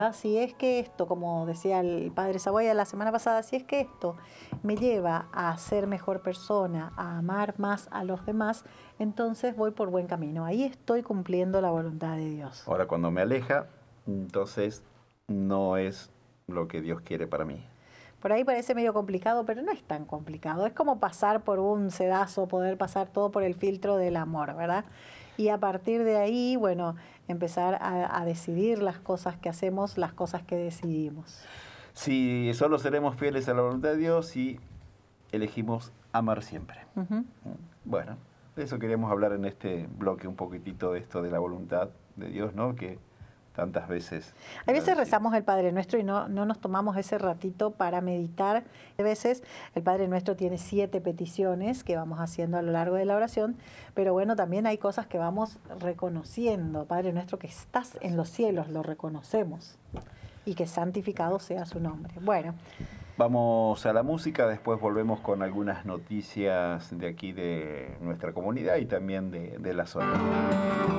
Si es que esto, como decía el padre Saboya la semana pasada, si es que esto me lleva a ser mejor persona, a amar más a los demás, entonces voy por buen camino. Ahí estoy cumpliendo la voluntad de Dios. Ahora, cuando me aleja, entonces no es lo que Dios quiere para mí. Por ahí parece medio complicado, pero no es tan complicado. Es como pasar por un sedazo, poder pasar todo por el filtro del amor, ¿verdad? Y a partir de ahí, bueno, empezar a decidir las cosas que hacemos, las cosas que decidimos. Si solo seremos fieles a la voluntad de Dios si elegimos amar siempre. Ujú. Bueno, de eso queríamos hablar en este bloque un poquitito de esto de la voluntad de Dios, ¿no? Que tantas veces A la veces decimos. rezamos el Padre Nuestro y no nos tomamos ese ratito para meditar. A veces el Padre Nuestro tiene 7 peticiones que vamos haciendo a lo largo de la oración, pero bueno, también hay cosas que vamos reconociendo. Padre Nuestro que estás en los cielos, lo reconocemos. Y que santificado sea su nombre. Bueno, Vamos a la música, después volvemos con algunas noticias de aquí de nuestra comunidad y también de la zona.